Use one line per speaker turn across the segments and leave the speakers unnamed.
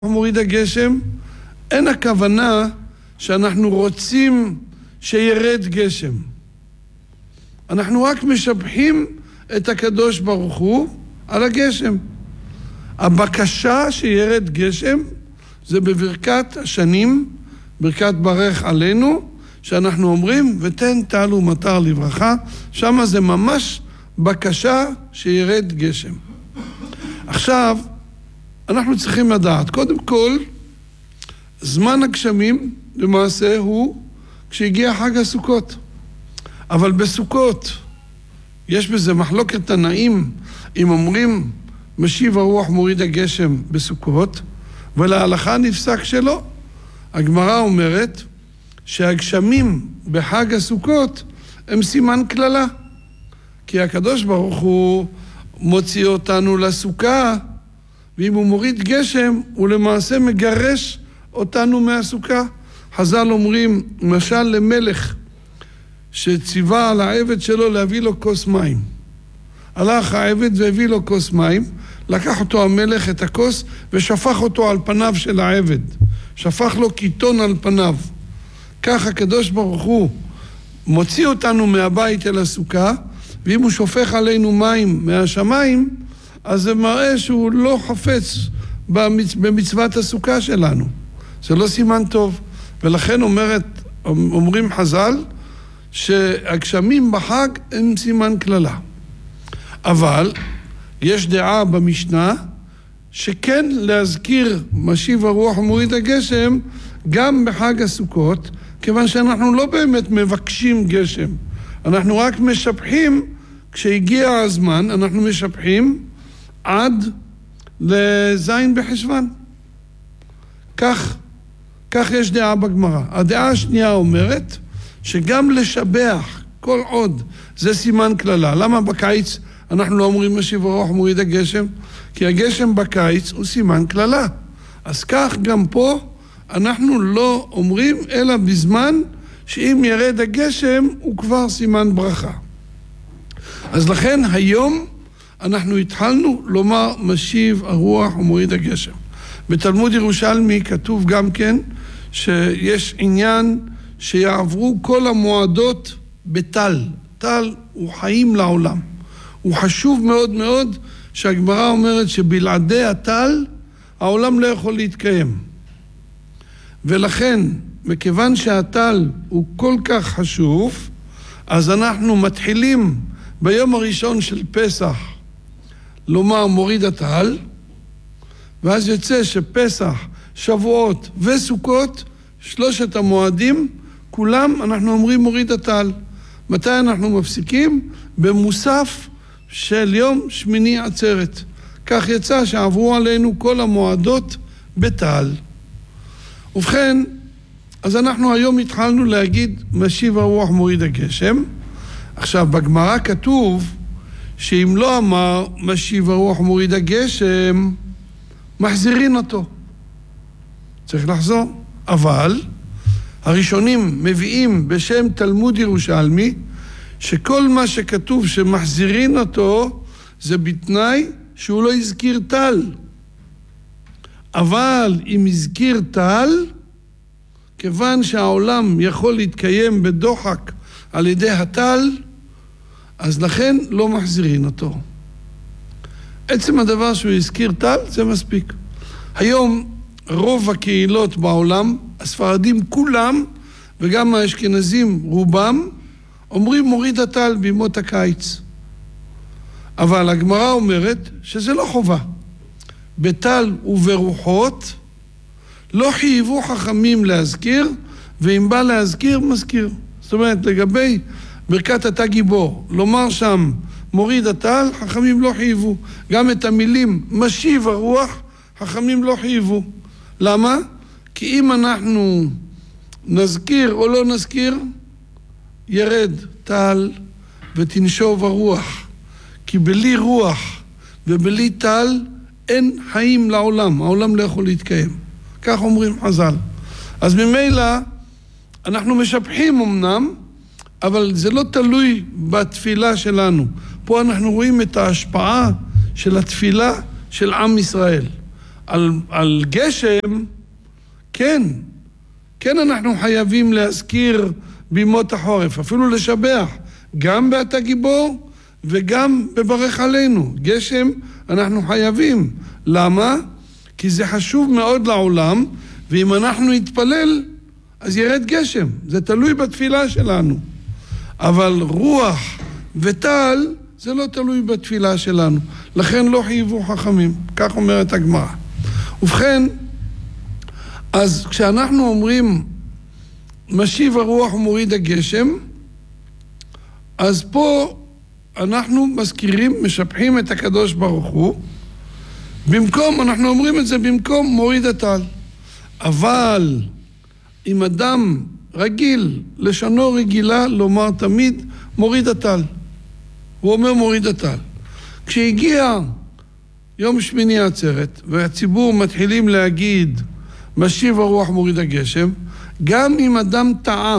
מוריד הגשם, אין הכוונה שאנחנו רוצים שירד גשם. אנחנו רק משבחים את הקדוש ברוך הוא על הגשם. הבקשה שירד גשם זה בברכת השנים, ברכת ברך עלינו, שאנחנו אומרים ותן טל ומטר לברכה, שם זה ממש בקשה שירד גשם. עכשיו, אנחנו צריכים לדעת, קודם כל, זמן הגשמים למעשה הוא כשהגיע חג הסוכות. אבל בסוכות יש בזה מחלוקת תנאים, אם אומרים משיב הרוח מוריד הגשם בסוכות, ולהלכה נפסק שלא. הגמרא אומרת שהגשמים בחג הסוכות הם סימן כללה. כי הקדוש ברוך הוא מוציא אותנו לסוכה, ואם הוא מוריד גשם, הוא למעשה מגרש אותנו מהסוכה. חז"ל אומרים, משל למלך שציווה על העבד שלו להביא לו כוס מים. הלך העבד והביא לו כוס מים, לקח אותו המלך את הכוס ושפך אותו על פניו של העבד. שפך לו קיטון על פניו. כך הקדוש ברוך הוא מוציא אותנו מהבית אל הסוכה, ואם הוא שופך עלינו מים מהשמיים, אז זה מראה שהוא לא חפץ במצוות הסוכה שלנו. זה לא סימן טוב. ולכן אומרים חז"ל שהגשמים בחג הם סימן כללה. אבל יש דעה במשנה שכן להזכיר משיב הרוח ומוריד הגשם גם בחג הסוכות, כיוון שאנחנו לא באמת מבקשים גשם. אנחנו רק משבחים, כשהגיע הזמן אנחנו משבחים עד לזין בחשוון. כך יש דעה בגמרא. הדעה השנייה אומרת שגם לשבח כל עוד זה סימן כללה. למה בקיץ אנחנו לא אומרים משיב הרוח מוריד הגשם? כי הגשם בקיץ הוא סימן כללה. אז כך גם פה אנחנו לא אומרים אלא בזמן שאם ירד הגשם הוא כבר סימן ברכה. אז לכן היום אנחנו התחלנו לומר משיב הרוח ומוריד הגשם. בתלמוד ירושלמי כתוב גם כן שיש עניין שיעברו כל המועדות בטל. טל הוא חיים לעולם. הוא חשוב מאוד מאוד, שהגמרא אומרת שבלעדי הטל העולם לא יכול להתקיים. ולכן, מכיוון שהטל הוא כל כך חשוב, אז אנחנו מתחילים ביום הראשון של פסח לומר מוריד הטל, ואז יוצא שפסח, שבועות וסוכות, שלושת המועדים, כולם אנחנו אומרים מוריד הטל. מתי אנחנו מפסיקים? במוסף של יום שמיני עצרת. כך יצא שעברו עלינו כל המועדות בטל. ובכן, אז אנחנו היום התחלנו להגיד משיב הרוח מוריד הגשם. עכשיו, בגמרא כתוב שאם לא אמר משיב הרוח מוריד הגשם, מחזירין אותו. צריך לחזור. אבל הראשונים מביאים בשם תלמוד ירושלמי שכל מה שכתוב שמחזירין אותו זה בתנאי שהוא לא הזכיר טל. אבל אם הזכיר טל, כיוון שהעולם יכול להתקיים בדוחק על ידי הטל, אז לכן לא מחזירין אותו. עצם הדבר שהוא הזכיר טל זה מספיק. היום רוב הקהילות בעולם, הספרדים כולם וגם האשכנזים רובם, אומרים מוריד הטל בימות הקיץ. אבל הגמרא אומרת שזה לא חובה. בטל וברוחו לא חייבו חכמים להזכיר, ואם בא להזכיר, מזכיר. זאת אומרת, לגבי ברכת אתה גיבור, לומר שם מוריד הטל, חכמים לא חייבו. גם את המילים משיב הרוח, חכמים לא חייבו. למה? כי אם אנחנו נזכיר או לא נזכיר, ירד טל ותנשוב הרוח. כי בלי רוח ובלי טל אין חיים לעולם. העולם לא יכול להתקיים. כך אומרים חז"ל. אז ממילא אנחנו משבחים אמנם, אבל זה לא תלוי בתפילה שלנו. פה אנחנו רואים את ההשפעה של התפילה של עם ישראל. על גשם, כן אנחנו חייבים להזכיר בימות החורף, אפילו לשבח, גם באתה גיבור וגם בברך עלינו. גשם אנחנו חייבים. למה? כי זה חשוב מאוד לעולם, ואם אנחנו נתפלל, אז ירד גשם. זה תלוי בתפילה שלנו. אבל רוח וטל, זה לא תלוי בתפילה שלנו. לכן לא חייבו חכמים. כך אומרת הגמרא. ובכן, אז כשאנחנו אומרים משיב הרוח ומוריד הגשם, אז פה אנחנו מזכירים, משבחים את הקדוש ברוך הוא, אנחנו אומרים את זה במקום מוריד הטל. אבל אם אדם רגיל, לשונו רגילה לומר תמיד מוריד הטל. הוא אומר מוריד הטל. כשהגיע יום שמיני עצרת, והציבור מתחילים להגיד משיב הרוח מוריד הגשם, גם אם אדם טעה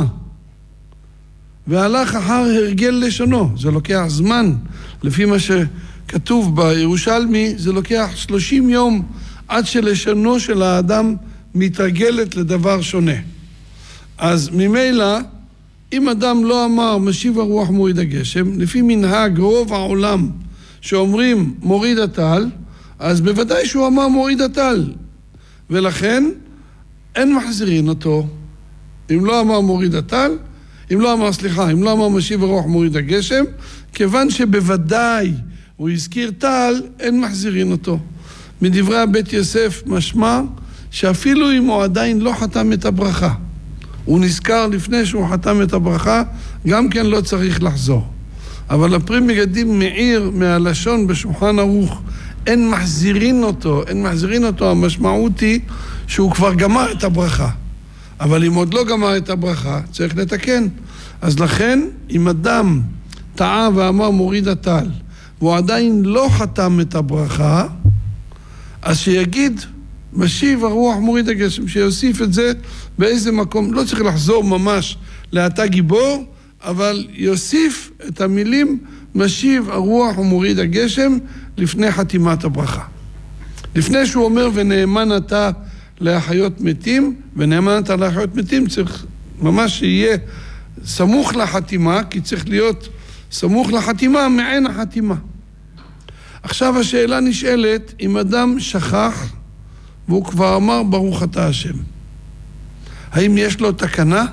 והלך אחר הרגל לשונו, זה לוקח זמן, לפי מה שכתוב בירושלמי, זה לוקח 30 יום עד שלשונו של האדם מתרגלת לדבר שונה. אז ממילא, אם אדם לא אמר משיב הרוח מוריד הגשם, לפי מנהג רוב העולם שאומרים מוריד הטל, אז בוודאי שהוא אמר מוריד הטל, ולכן אין מחזירין אותו. אם לא אמר מוריד הטל, אם לא אמר משיב הרוח מוריד הגשם, כיוון שבוודאי הוא הזכיר טל, אין מחזירין אותו. מדברי הבית יוסף משמע שאפילו אם הוא עדיין לא חתם את הברכה, הוא נזכר לפני שהוא חתם את הברכה, גם כן לא צריך לחזור. אבל הפרי מגדים מעיר מהלשון בשולחן ערוך, אין מחזירין אותו, המשמעות היא שהוא כבר גמר את הברכה. אבל אם עוד לא גמר את הברכה, צריך לתקן. אז לכן, אם אדם טעה ואמר מוריד הטל, והוא עדיין לא חתם את הברכה, אז שיגיד משיב הרוח מוריד הגשם, שיוסיף את זה באיזה מקום, לא צריך לחזור ממש לאתה גיבור, אבל יוסיף את המילים משיב הרוח ומוריד הגשם לפני חתימת הברכה. לפני שהוא אומר ונאמן אתה להחיות מתים, ונאמן אתה להחיות מתים צריך ממש שיהיה סמוך לחתימה, כי צריך להיות סמוך לחתימה מעין החתימה. עכשיו השאלה נשאלת, אם אדם שכח והוא כבר אמר ברוך אתה השם, האם יש לו תקנה?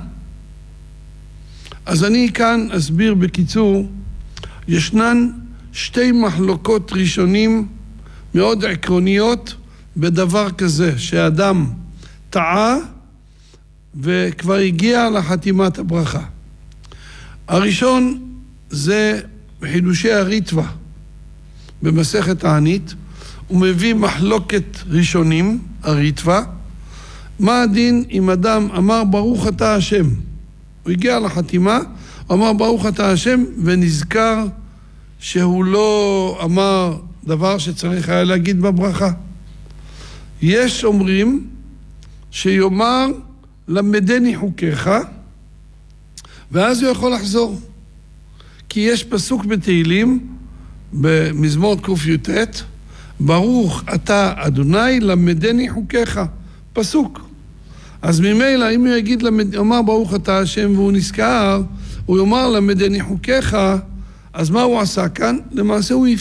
אז אני כאן אסביר בקיצור, ישנן שתי מחלוקות ראשונים מאוד עקרוניות בדבר כזה, שאדם טעה וכבר הגיע לחתימת הברכה. הראשון זה בחידושי הריטב"א במסכת תענית, הוא מביא מחלוקת ראשונים, הריטב"א, מה הדין אם אדם אמר ברוך אתה השם, הוא הגיע לחתימה, הוא אמר ברוך אתה השם ונזכר שהוא לא אמר דבר שצריך היה להגיד בברכה. יש אומרים שיאמר למדני חוקיך, ואז הוא יכול לחזור. כי יש פסוק בתהילים, במזמור קי"ט, ברוך אתה אדוני למדני חוקיך, פסוק. אז ממילא אם הוא יגיד, אומר ברוך אתה השם והוא נזכר, הוא יאמר למדני חוקיך, אז מה הוא עשה כאן? למעשה הוא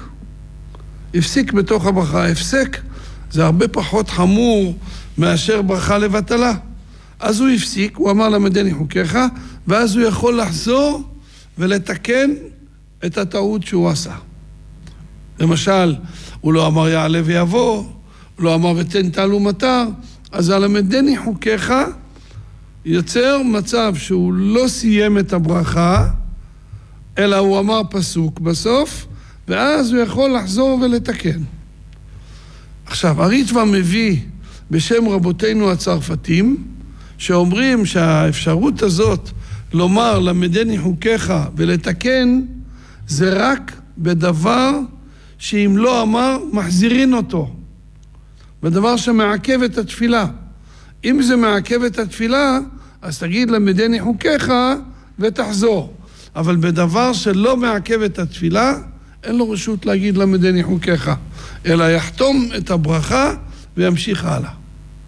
הפסיק בתוך הברכה. הפסק זה הרבה פחות חמור מאשר ברכה לבטלה. אז הוא הפסיק, הוא אמר למדני חוקיך, ואז הוא יכול לחזור ולתקן את הטעות שהוא עשה. למשל, הוא לא אמר יעלה ויבוא, הוא לא אמר ותן טל ומטר, אז על המדני חוקיך יוצר מצב שהוא לא סיים את הברכה, אלא הוא אמר פסוק בסוף, ואז הוא יכול לחזור ולתקן. עכשיו, הריטב"א מביא בשם רבותינו הצרפתים, שאומרים שהאפשרות הזאת לומר למדני חוקיך ולתקן, זה רק בדבר שאם לא אמר, מחזירין אותו. בדבר שמעכב את התפילה. אם זה מעכב את התפילה, אז תגיד למדני חוקיך ותחזור. אבל בדבר שלא מעכב את התפילה, אין לו רשות להגיד למדני חוקיך, אלא יחתום את הברכה וימשיך הלאה.